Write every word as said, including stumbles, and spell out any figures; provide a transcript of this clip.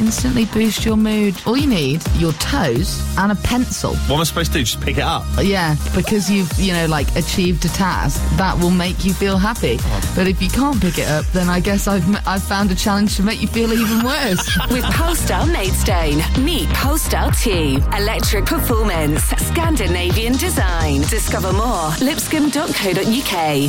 instantly boost your mood. All you need, your toes and a pencil. What am I supposed to do? Just pick it up? Yeah, because you've, you know, like, achieved a task, that will make you feel happy. Oh. But if you can't pick it up, then I guess I've I've found a challenge to make you feel even worse. With Polestar Maidstone, meet Polestar two. Electric performance, Scandinavian design. Discover more, lipscomb dot co dot uk.